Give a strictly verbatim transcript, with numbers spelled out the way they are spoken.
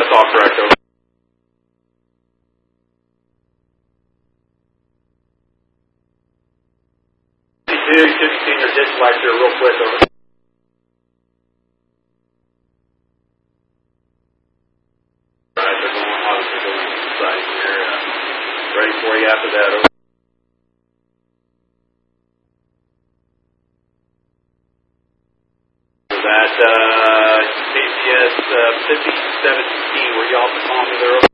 that's all correct, over. You should be seeing your ditch light here real quick, over. Alright, they're going, obviously going to the site here. Uh, ready for you after that, over. That uh, K C S uh, fifty seventeen, were you off the phone there?